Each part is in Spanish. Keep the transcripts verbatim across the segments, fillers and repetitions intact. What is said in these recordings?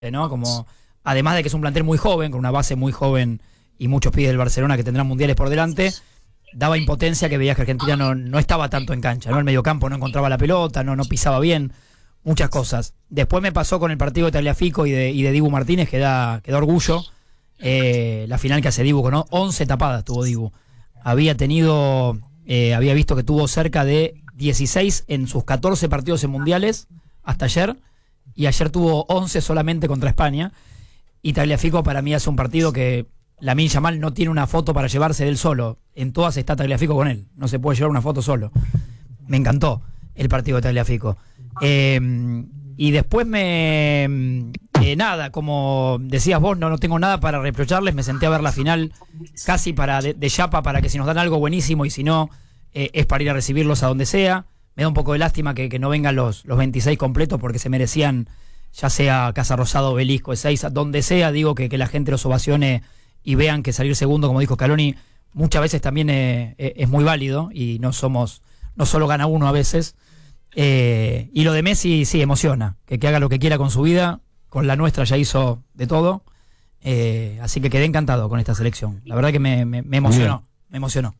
¿no? Como, además de que es un plantel muy joven, con una base muy joven y muchos pibes del Barcelona que tendrán mundiales por delante, daba impotencia que veías que Argentina no, no estaba tanto en cancha, ¿no? El mediocampo no encontraba la pelota, no, no pisaba bien, muchas cosas. Después me pasó con el partido de Tagliafico y de, y de Dibu Martínez, que da, que da orgullo. Eh, la final que hace Dibu, con once tapadas tuvo Dibu. Había tenido, eh, había visto que tuvo cerca de dieciséis en sus catorce partidos en mundiales hasta ayer, y ayer tuvo once solamente contra España. Y Tagliafico para mí hace un partido que Lamine Yamal no tiene una foto para llevarse de él solo. En todas está Tagliafico con él. No se puede llevar una foto solo. Me encantó el partido de Tagliafico. Eh, y después me... Eh, nada, como decías vos, no, no tengo nada para reprocharles. Me senté a ver la final casi para de, de chapa, para que si nos dan algo buenísimo, y si no, eh, es para ir a recibirlos a donde sea. Me da un poco de lástima que, que no vengan los, los veintiséis completos, porque se merecían, ya sea Casa Rosado, Obelisco, Ezeiza, donde sea. Digo que, que la gente los ovacione y vean que salir segundo, como dijo Scaloni, muchas veces también eh, eh, es muy válido, y no somos, no solo gana uno a veces. Eh, y lo de Messi sí emociona, que, que haga lo que quiera con su vida. Con la nuestra ya hizo de todo, eh, así que quedé encantado con esta selección. La verdad que me, me, me emocionó, Bien. me emocionó.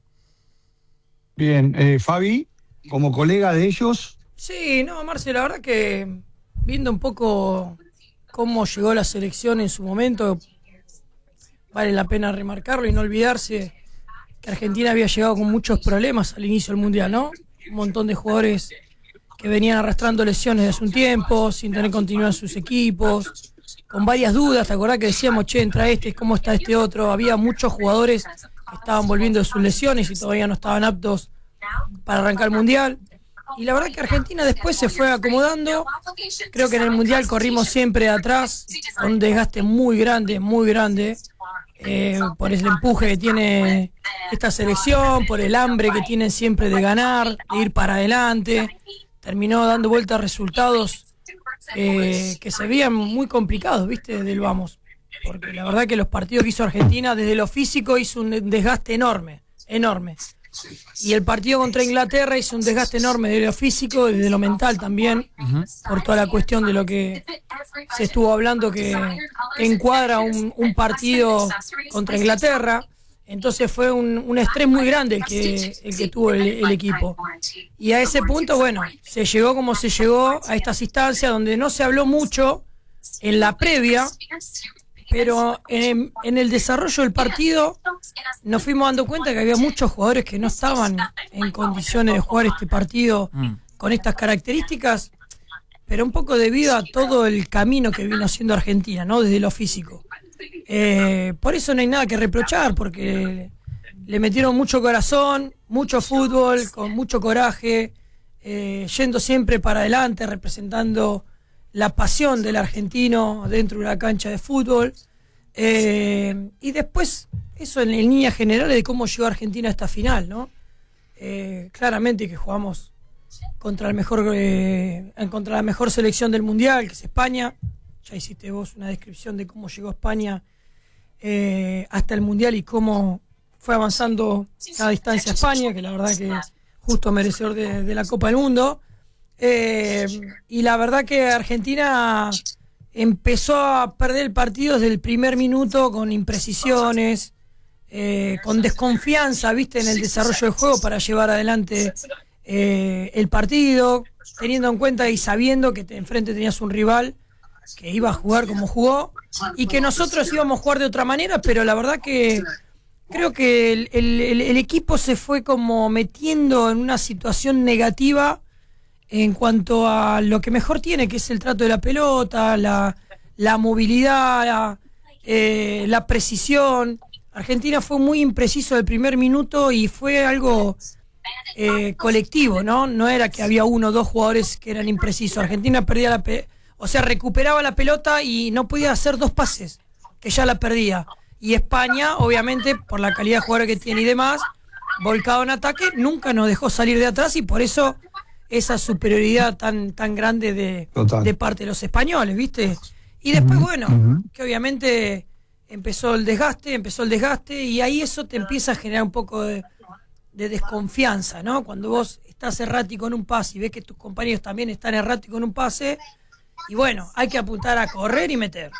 Bien, eh, Fabi, como colega de ellos. Sí, no, Marce, la verdad que viendo un poco cómo llegó la selección en su momento, vale la pena remarcarlo y no olvidarse que Argentina había llegado con muchos problemas al inicio del Mundial, ¿no? Un montón de jugadores que venían arrastrando lesiones de hace un tiempo, sin tener continuidad en sus equipos, con varias dudas. ¿Te acordás que decíamos, che, entra este, cómo está este otro? Había muchos jugadores que estaban volviendo de sus lesiones y todavía no estaban aptos para arrancar el Mundial. Y la verdad que Argentina después se fue acomodando. Creo que en el Mundial corrimos siempre atrás, con un desgaste muy grande, muy grande, eh, por el empuje que tiene esta selección, por el hambre que tienen siempre de ganar, de ir para adelante. Terminó dando vuelta a resultados eh, que se veían muy complicados, ¿viste? Desde el vamos. Porque la verdad que los partidos que hizo Argentina, desde lo físico, hizo un desgaste enorme, enorme. Y el partido contra Inglaterra hizo un desgaste enorme desde lo físico y desde lo mental también, uh-huh. por toda la cuestión de lo que se estuvo hablando, que, que encuadra un, un partido contra Inglaterra. Entonces fue un, un estrés muy grande el que, el que tuvo el, el equipo. Y a ese punto, bueno, se llegó como se llegó a estas instancias donde no se habló mucho en la previa, pero en, en el desarrollo del partido nos fuimos dando cuenta que había muchos jugadores que no estaban en condiciones de jugar este partido mm. con estas características, pero un poco debido a todo el camino que vino haciendo Argentina, ¿no? Desde lo físico. Eh, por eso no hay nada que reprochar, porque le metieron mucho corazón, mucho fútbol, con mucho coraje, eh, yendo siempre para adelante, representando la pasión del argentino dentro de una cancha de fútbol. Eh, y después, eso en, en líneas generales de cómo llegó Argentina a esta final, ¿no? Eh, claramente que jugamos contra el mejor, eh, contra la mejor selección del Mundial, que es España. Ya hiciste vos una descripción de cómo llegó España eh, hasta el Mundial y cómo fue avanzando cada distancia España, que la verdad que es justo merecedor de, de la Copa del Mundo. Eh, y la verdad que Argentina empezó a perder el partido desde el primer minuto con imprecisiones, eh, con desconfianza, viste, en el desarrollo del juego para llevar adelante eh, el partido, teniendo en cuenta y sabiendo que te, enfrente tenías un rival que iba a jugar como jugó y que nosotros íbamos a jugar de otra manera, pero la verdad que creo que el, el, el equipo se fue como metiendo en una situación negativa en cuanto a lo que mejor tiene, que es el trato de la pelota, la, la movilidad, la, eh, la precisión. Argentina fue muy impreciso del primer minuto y fue algo eh, colectivo, ¿no? No era que había uno o dos jugadores que eran imprecisos. Argentina perdía la pelota. O sea, recuperaba la pelota y no podía hacer dos pases, que ya la perdía. Y España, obviamente, por la calidad de jugador que tiene y demás, volcado en ataque, nunca nos dejó salir de atrás y por eso esa superioridad tan, tan grande de, de parte de los españoles, ¿viste? Y después, uh-huh, bueno, uh-huh. que obviamente empezó el desgaste, empezó el desgaste y ahí eso te empieza a generar un poco de, de desconfianza, ¿no? Cuando vos estás errático en un pase y ves que tus compañeros también están erráticos en un pase, Y bueno, hay que apuntar a correr y meter.